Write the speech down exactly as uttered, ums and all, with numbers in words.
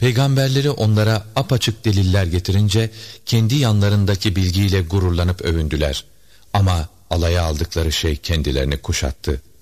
Peygamberleri onlara apaçık deliller getirince kendi yanlarındaki bilgiyle gururlanıp övündüler. Ama alaya aldıkları şey kendilerini kuşattı.